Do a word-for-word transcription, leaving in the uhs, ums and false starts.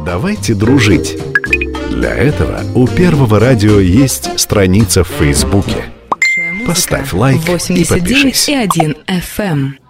Давайте дружить. Для этого у Первого радио есть страница в Фейсбуке. Поставь лайк и подпишись. восемьдесят девять и один эф эм.